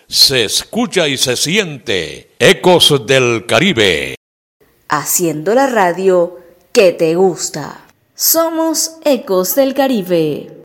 se escucha y se siente. Ecos del Caribe. Haciendo la radio que te gusta. Somos Ecos del Caribe.